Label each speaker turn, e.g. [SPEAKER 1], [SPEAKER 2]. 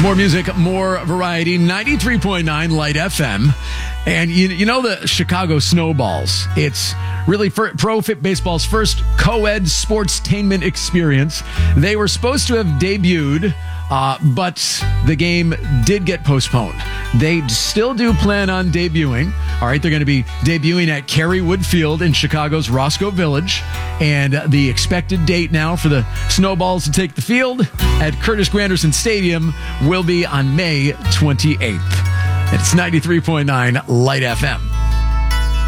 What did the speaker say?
[SPEAKER 1] More music, more variety. 93.9 Light FM. And you know the Chicago Snowballs. It's really Pro Fit Baseball's first co-ed sportstainment experience. They were supposed to have debuted, but the game did get postponed. They still do plan on debuting. All right, they're going to be debuting at Kerrywood Field in Chicago's Roscoe Village. And the expected date now for the Snowballs to take the field at Curtis Granderson Stadium will be on May 28th. It's 93.9 Light FM.